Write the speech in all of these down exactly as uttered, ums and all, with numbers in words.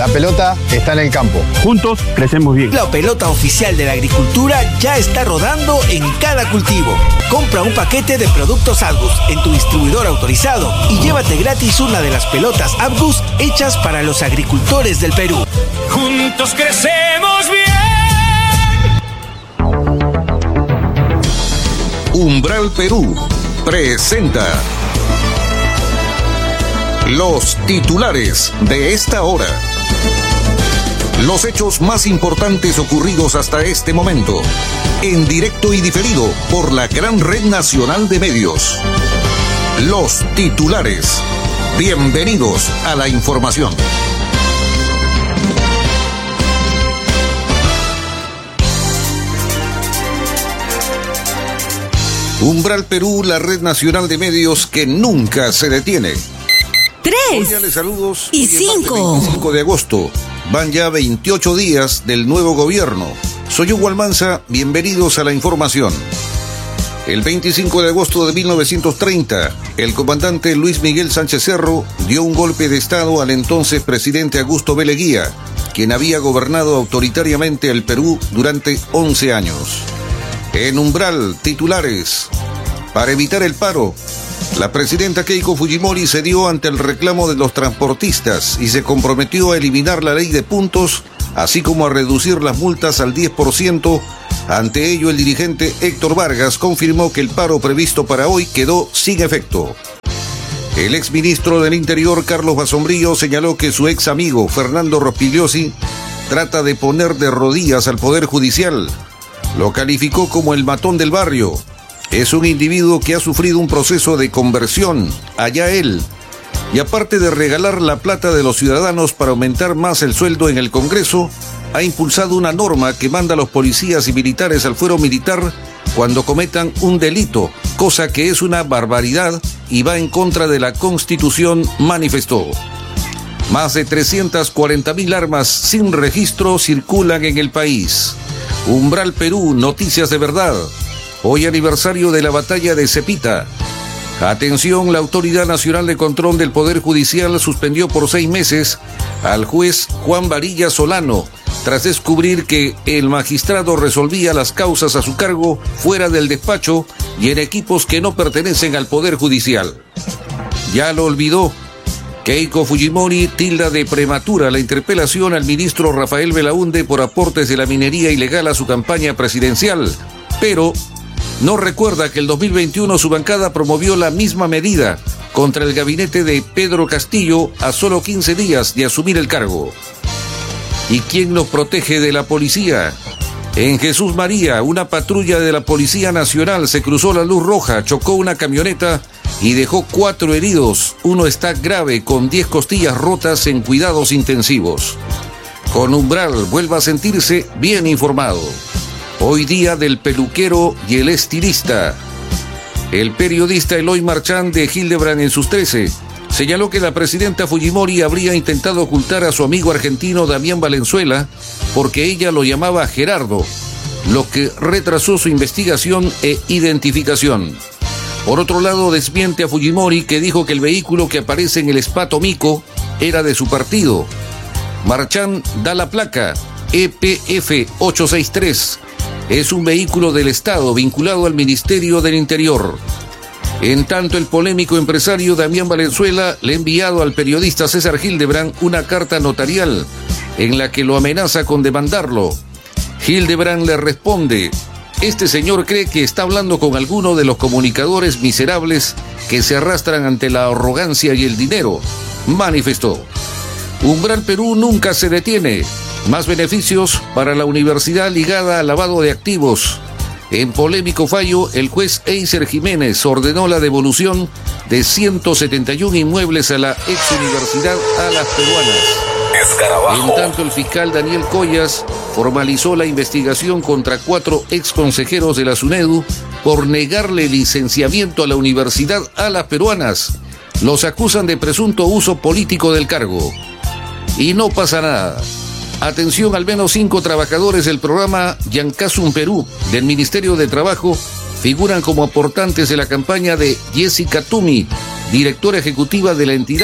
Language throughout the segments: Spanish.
La pelota está en el campo. Juntos crecemos bien. La pelota oficial de la agricultura ya está rodando en cada cultivo. Compra un paquete de productos Abgus en tu distribuidor autorizado y llévate gratis una de las pelotas Abgus hechas para los agricultores del Perú. Juntos crecemos bien. Umbral Perú presenta los titulares de esta hora. Los hechos más importantes ocurridos hasta este momento, en directo y diferido por la gran red nacional de medios. Los titulares. Bienvenidos a la información. Umbral Perú, la red nacional de medios que nunca se detiene. Tres. Cordiales saludos. Y cinco. veinticinco de agosto. Van ya veintiocho días del nuevo gobierno. Soy Hugo Almanza, bienvenidos a la información. El veinticinco de agosto de mil novecientos treinta, el comandante Luis Miguel Sánchez Cerro dio un golpe de estado al entonces presidente Augusto B. Leguía, quien había gobernado autoritariamente el Perú durante once años. En Umbral, titulares. Para evitar el paro, la presidenta Keiko Fujimori cedió ante el reclamo de los transportistas y se comprometió a eliminar la ley de puntos, así como a reducir las multas al diez por ciento. Ante ello, el dirigente Héctor Vargas confirmó que el paro previsto para hoy quedó sin efecto. El exministro del Interior, Carlos Basombrillo, señaló que su ex amigo, Fernando Rospigliosi, trata de poner de rodillas al Poder Judicial. Lo calificó como el matón del barrio. Es un individuo que ha sufrido un proceso de conversión, allá él. Y aparte de regalar la plata de los ciudadanos para aumentar más el sueldo en el Congreso, ha impulsado una norma que manda a los policías y militares al fuero militar cuando cometan un delito, cosa que es una barbaridad y va en contra de la Constitución, manifestó. Más de trescientas cuarenta mil armas sin registro circulan en el país. Umbral Perú, noticias de verdad. Hoy aniversario de la batalla de Cepita. Atención, la Autoridad Nacional de Control del Poder Judicial suspendió por seis meses al juez Juan Varilla Solano, tras descubrir que el magistrado resolvía las causas a su cargo fuera del despacho y en equipos que no pertenecen al Poder Judicial. Ya lo olvidó. Keiko Fujimori tilda de prematura la interpelación al ministro Rafael Belaúnde por aportes de la minería ilegal a su campaña presidencial, pero no recuerda que el dos mil veintiuno su bancada promovió la misma medida contra el gabinete de Pedro Castillo a solo quince días de asumir el cargo. ¿Y quién nos protege de la policía? En Jesús María, una patrulla de la Policía Nacional se cruzó la luz roja, chocó una camioneta y dejó cuatro heridos. Uno está grave con diez costillas rotas en cuidados intensivos. Con Umbral, vuelva a sentirse bien informado. Hoy día del peluquero y el estilista. El periodista Eloy Marchand de Hildebrand en sus trece señaló que la presidenta Fujimori habría intentado ocultar a su amigo argentino Damián Valenzuela porque ella lo llamaba Gerardo, lo que retrasó su investigación e identificación. Por otro lado, desmiente a Fujimori, que dijo que el vehículo que aparece en el Spa Tomico era de su partido. Marchand da la placa E P F ochocientos sesenta y tres. Es un vehículo del Estado vinculado al Ministerio del Interior. En tanto, el polémico empresario Damián Valenzuela le ha enviado al periodista César Hildebrand una carta notarial en la que lo amenaza con demandarlo. Hildebrand le responde: este señor cree que está hablando con alguno de los comunicadores miserables que se arrastran ante la arrogancia y el dinero, manifestó. Umbral Perú nunca se detiene. Más beneficios para la universidad ligada al lavado de activos. En polémico fallo, el juez Eiser Jiménez ordenó la devolución de ciento setenta y uno inmuebles a la ex universidad Alas Peruanas. Escarabajo. En tanto, el fiscal Daniel Collas formalizó la investigación contra cuatro ex consejeros de la SUNEDU por negarle licenciamiento a la universidad Alas Peruanas. Los acusan de presunto uso político del cargo. Y no pasa nada. Atención, al menos cinco trabajadores del programa Yancasum Perú del Ministerio de Trabajo figuran como aportantes de la campaña de Jessica Tumi, directora ejecutiva de la entidad,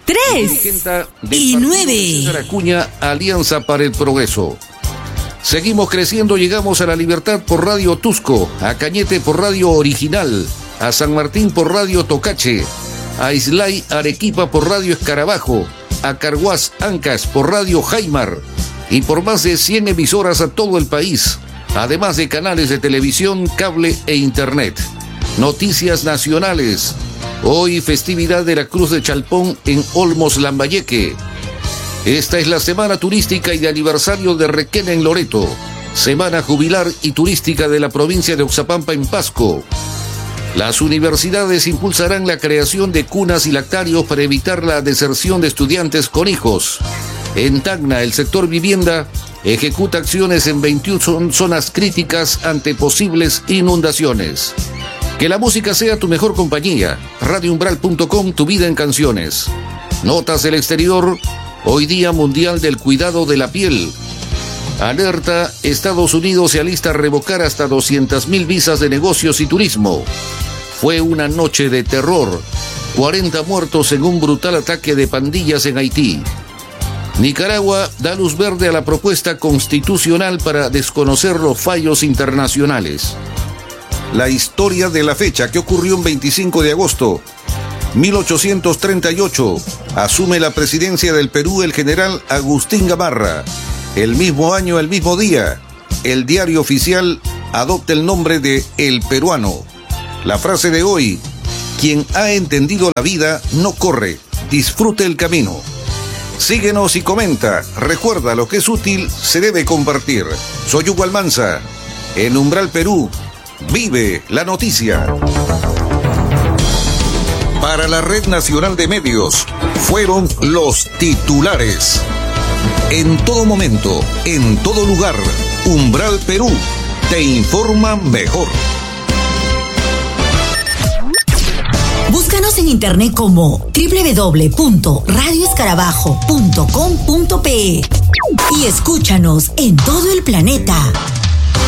tres y nueve. César Acuña, Alianza para el Progreso. Seguimos creciendo, llegamos a La Libertad por Radio Tusco, a Cañete por Radio Original, a San Martín por Radio Tocache, a Islay Arequipa por Radio Escarabajo, a Carhuaz Ancas por Radio Jaimar y por más de cien emisoras a todo el país, además de canales de televisión, cable e internet. Noticias nacionales. Hoy festividad de la Cruz de Chalpón en Olmos, Lambayeque. Esta es la semana turística y de aniversario de Requena en Loreto. Semana jubilar y turística de la provincia de Oxapampa en Pasco. Las universidades impulsarán la creación de cunas y lactarios para evitar la deserción de estudiantes con hijos. En Tacna, el sector vivienda ejecuta acciones en veintiuna zonas críticas ante posibles inundaciones. Que la música sea tu mejor compañía. radio umbral punto com, tu vida en canciones. Notas del exterior. Hoy Día Mundial del Cuidado de la Piel. Alerta, Estados Unidos se alista a revocar hasta doscientas mil visas de negocios y turismo. Fue una noche de terror. cuarenta muertos en un brutal ataque de pandillas en Haití. Nicaragua da luz verde a la propuesta constitucional para desconocer los fallos internacionales. La historia de la fecha que ocurrió un veinticinco de agosto. mil ochocientos treinta y ocho, asume la presidencia del Perú el general Agustín Gamarra. El mismo año, el mismo día, el diario oficial adopta el nombre de El Peruano. La frase de hoy: quien ha entendido la vida no corre, disfrute el camino. Síguenos y comenta. Recuerda, lo que es útil se debe compartir. Soy Hugo Almanza. En Umbral Perú, vive la noticia. Para la Red Nacional de Medios, fueron los titulares. En todo momento, en todo lugar, Umbral Perú te informa mejor. Búscanos en internet como doble u doble u doble u punto radio escarabajo punto com punto pe y escúchanos en todo el planeta.